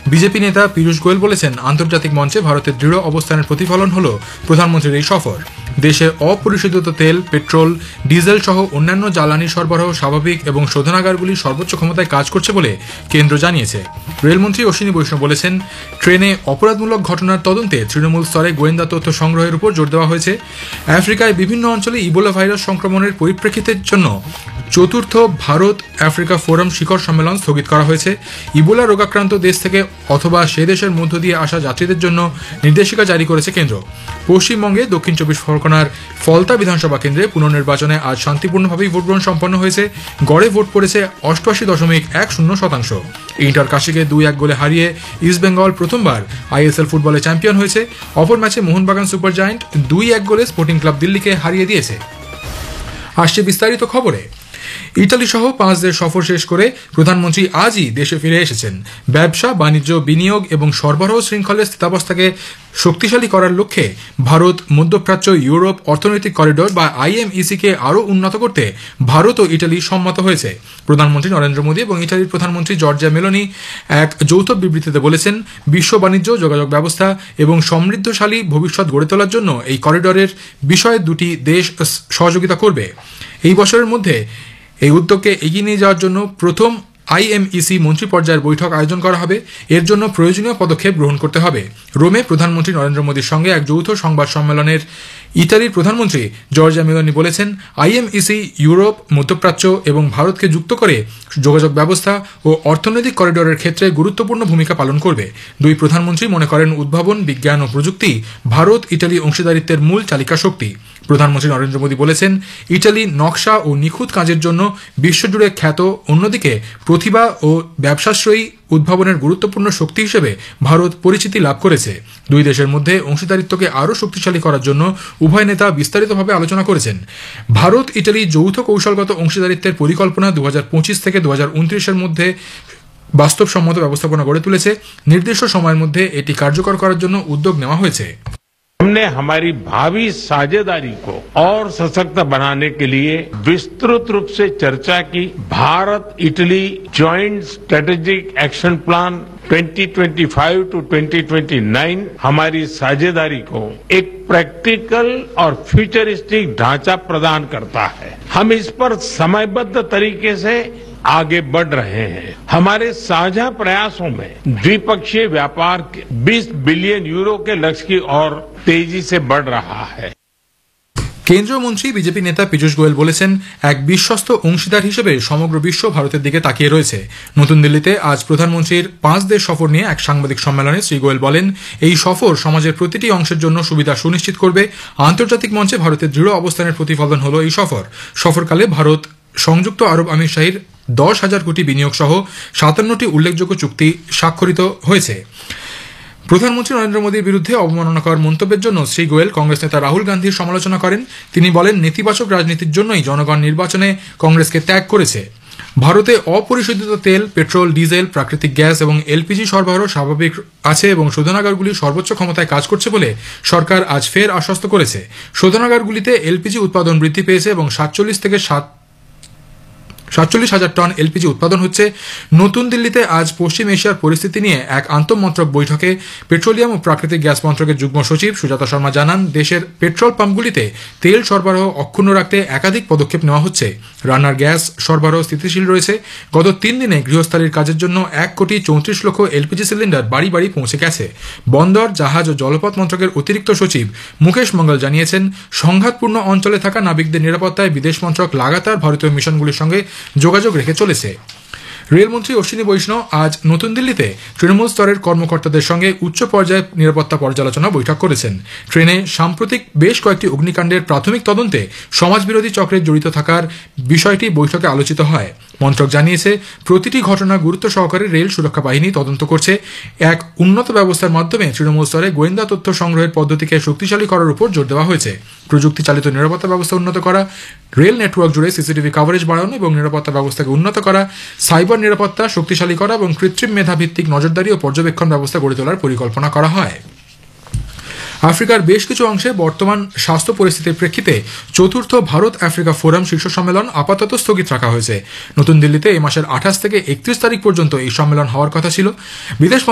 BJP নেতা পীযূষ গোয়েল বলেছেন, আন্তর্জাতিক মঞ্চে ভারতের দৃঢ় অবস্থানের প্রতিফলন হল প্রধানমন্ত্রীর এই সফর। দেশে অপরিশোধিত তেল, পেট্রোল, ডিজেল সহ অন্যান্য জ্বালানি সরবরাহ স্বাভাবিক এবং শোধনাগারগুলি সর্বোচ্চ ক্ষমতায় কাজ করছে বলে কেন্দ্র জানিয়েছে। রেলমন্ত্রী অশ্বিনী বৈষ্ণব বলেছেন, ট্রেনে অপরাধমূলক ঘটনার তদন্তে তৃণমূল স্তরে গোয়েন্দা তথ্য সংগ্রহের উপর জোর দেওয়া হয়েছে। আফ্রিকায় বিভিন্ন অঞ্চলে ইবোলা ভাইরাস সংক্রমণের পরিপ্রেক্ষিতের জন্য চতুর্থ ভারত আফ্রিকা ফোরাম শিখর সম্মেলন স্থগিত করা হয়েছে। ইবোলা রোগাক্রান্ত দেশ থেকে অথবা সে দেশের মধ্য দিয়ে আসা যাত্রীদের জন্য নির্দেশিকা জারি করেছে কেন্দ্র। পশ্চিমবঙ্গে দক্ষিণ 24 পরগনার ফলতা বিধানসভা কেন্দ্রে পুনর্নির্বাচনে আজ শান্তিপূর্ণভাবেই ভোটগ্রহণ সম্পন্ন হয়েছে। গড়ে ভোট পড়েছে 88.10%। ইন্টার কাশিকে 2-1 গোলে হারিয়ে ইস্টবেঙ্গল প্রথমবার আইএসএল ফুটবলে চ্যাম্পিয়ন হয়েছে। অপর ম্যাচে মোহনবাগান সুপার জায়ান্ট 2-1 গোলে স্পোর্টিং ক্লাব দিল্লিকে হারিয়ে দিয়েছে। আসছে বিস্তারিত খবরে। ইতালি সহ 5 দেশ সফর শেষ করে প্রধানমন্ত্রী আজই দেশে ফিরে এসেছেন। ব্যবসা, বাণিজ্য, বিনিয়োগ এবং সরবরাহ শৃঙ্খলের স্থিতাবস্থাকে শক্তিশালী করার লক্ষ্যে ভারত মধ্যপ্রাচ্য ইউরোপ অর্থনৈতিক করিডোর বা IMEC কে আরও উন্নত করতে ভারত ও ইটালি সম্মত হয়েছে। প্রধানমন্ত্রী নরেন্দ্র মোদী এবং ইটালির প্রধানমন্ত্রী জর্জিয়া মেলোনি এক যৌথ বিবৃতিতে বলেছেন, বিশ্ব বাণিজ্য, যোগাযোগ ব্যবস্থা এবং সমৃদ্ধশালী ভবিষ্যৎ গড়ে তোলার জন্য এই করিডোরের বিষয়ে দুটি দেশ সহযোগিতা করবে। এই বছরের মধ্যে এই উদ্যোগকে এগিয়ে নিয়ে যাওয়ার জন্য প্রথম IMEC মন্ত্রী পর্যায়ের বৈঠক আয়োজন করা হবে। এর জন্য প্রয়োজনীয় পদক্ষেপ গ্রহণ করতে হবে। রোমে প্রধানমন্ত্রী নরেন্দ্র মোদীর সঙ্গে এক যৌথ সংবাদ সম্মেলনের ইতালির প্রধানমন্ত্রী জর্জিয়া মেলোনি বলেছেন, IMEC ইউরোপ, মধ্যপ্রাচ্য এবং ভারতকে যুক্ত করে যোগাযোগ ব্যবস্থা ও অর্থনৈতিক করিডোরের ক্ষেত্রে গুরুত্বপূর্ণ ভূমিকা পালন করবে। দুই প্রধানমন্ত্রী মনে করেন, উদ্ভাবন, বিজ্ঞান ও প্রযুক্তি ভারত ইটালি অংশীদারিত্বের মূল চালিকা শক্তি। প্রধানমন্ত্রী নরেন্দ্র মোদী বলেছেন, ইটালি নকশা ও নিখুঁত কাজের জন্য বিশ্বজুড়ে খ্যাত, অন্যদিকে প্রতিভা ও ব্যবসাশ্রয়ী উদ্ভাবনের গুরুত্বপূর্ণ শক্তি হিসেবে ভারত পরিচিতি লাভ করেছে। দুই দেশের মধ্যে অংশীদারিত্বকে আরও শক্তিশালী করার জন্য উভয় নেতা বিস্তারিতভাবে আলোচনা করেছেন। ভারত ইটালি যৌথ কৌশলগত অংশীদারিত্বের পরিকল্পনা 2025 থেকে 2029 মধ্যে বাস্তবসম্মত ব্যবস্থাপনা গড়ে তুলেছে। নির্দিষ্ট সময়ের মধ্যে এটি কার্যকর করার জন্য উদ্যোগ নেওয়া হয়েছে। हमने हमारी भावी साझेदारी को और सशक्त बनाने के लिए विस्तृत रूप से चर्चा की। Bharat Italy joint strategic action plan 2025 to 2029 हमारी साझेदारी को एक प्रैक्टिकल और फ्यूचरिस्टिक ढांचा प्रदान करता है। हम इस पर समयबद्ध तरीके से आगे बढ़ रहे हैं। हमारे साझा प्रयासों में द्विपक्षीय व्यापार 20 बिलियन यूरो के लक्ष्य की ओर तेजी से बढ़ रहा है। কেন্দ্রীয় মন্ত্রী বিজেপি নেতা পীযূষ গোয়েল বলেছেন, এক বিশ্বস্ত অংশীদার হিসেবে সমগ্র বিশ্ব ভারতের দিকে তাকিয়ে রয়েছে। নতুন দিল্লিতে আজ প্রধানমন্ত্রীর 5 দেশ সফর নিয়ে এক সাংবাদিক সম্মেলনে শ্রী গোয়েল বলেন, এই সফর সমাজের প্রতিটি অংশের জন্য সুবিধা সুনিশ্চিত করবে। আন্তর্জাতিক মঞ্চে ভারতের দৃঢ় অবস্থানের প্রতিফলন হল এই সফর। সফরকালে ভারত সংযুক্ত আরব আমিরশাহীর 10,000 কোটি বিনিয়োগ সহ 57টি উল্লেখযোগ্য চুক্তি স্বাক্ষরিত হয়েছে। প্রধানমন্ত্রী নরেন্দ্র মোদীর বিরুদ্ধে অবমাননাকর মন্তব্যের জন্য শ্রী গোয়েল কংগ্রেস নেতা রাহুল গান্ধীর সমালোচনা করেন। তিনি বলেন, নেতিবাচক রাজনীতির জন্যই জনগণ নির্বাচনে কংগ্রেসকে ত্যাগ করেছে। ভারতে অপরিশোধিত তেল, পেট্রোল, ডিজেল, প্রাকৃতিক গ্যাস এবং LPG সরবরাহ স্বাভাবিক আছে এবং শোধনাগারগুলি সর্বোচ্চ ক্ষমতায় কাজ করছে বলে সরকার আজ ফের আশ্বস্ত করেছে। শোধনাগারগুলিতে LPG উৎপাদন বৃদ্ধি পেয়েছে এবং 47,000 টন LPG উৎপাদন হচ্ছে। নতুন দিল্লিতে আজ পশ্চিম এশিয়ার পরিস্থিতি নিয়ে এক আন্তঃমন্ত্রক বৈঠকে পেট্রোলিয়াম ও প্রাকৃতিক গ্যাস মন্ত্রকের যুগ্ম সচিব সুজাতা শর্মা জানান, দেশের পেট্রোল পাম্পগুলিতে তেল সরবরাহ অক্ষুণ্ণ রাখতে একাধিক পদক্ষেপ নেওয়া হচ্ছে। রান্নার গ্যাস সরবরাহ স্থিতিশীল রয়েছে। গত 3 দিনে গৃহস্থালির কাজের জন্য 1,34,00,000 LPG সিলিন্ডার বাড়ি বাড়ি পৌঁছে গেছে। বন্দর, জাহাজ ও জলপথ মন্ত্রকের অতিরিক্ত সচিব মুকেশ মঙ্গল জানিয়েছেন, সংঘাতপূর্ণ অঞ্চলে থাকা নাবিকদের নিরাপত্তায় বিদেশ মন্ত্রক লাগাতার ভারতীয় মিশনগুলির সঙ্গে যোগাযোগ রেখে চলেছে। রেলমন্ত্রী অশ্বিনী বৈষ্ণব আজ নতুন দিল্লিতে তৃণমূল স্তরের কর্মকর্তাদের সঙ্গে উচ্চ পর্যায়ে নিরাপত্তা পর্যালোচনা বৈঠক করেছেন। ট্রেনে সাম্প্রতিক বেশ কয়েকটি অগ্নিকাণ্ডের প্রাথমিক তদন্তে সমাজবিরোধী চক্রে জড়িত থাকার বিষয়টি বৈঠকে আলোচিত হয়। মন্ত্রক জানিয়েছে, প্রতিটি ঘটনা গুরুত্ব সহকারে রেল সুরক্ষা বাহিনী তদন্ত করছে। এক উন্নত ব্যবস্থার মাধ্যমে তৃণমূল স্তরে গোয়েন্দা তথ্য সংগ্রহের পদ্ধতিকে শক্তিশালী করার উপর জোর দেওয়া হয়েছে। প্রযুক্তি চালিত নিরাপত্তা ব্যবস্থা উন্নত করা, রেল নেটওয়ার্ক জুড়ে CCTV কভারেজ বাড়ানো এবং নিরাপত্তা ব্যবস্থাকে উন্নত করা, সাইবার নিরাপত্তা শক্তিশালী করা এবং কৃত্রিম মেধা ভিত্তিক নজরদারি ও পর্যবেক্ষণ ব্যবস্থা গড়ে তোলার পরিকল্পনা করা হয়। আফ্রিকার বেশ কিছু অংশে বর্তমান স্বাস্থ্য পরিস্থিতির প্রেক্ষিতে চতুর্থ ভারত আফ্রিকা ফোরাম শীর্ষ সম্মেলন আপাতত স্থগিত রাখা হয়েছে। নতুন দিল্লিতে এই মাসের 28 থেকে 31 তারিখ পর্যন্ত এই সম্মেলন হওয়ার কথা ছিল। বিদেশ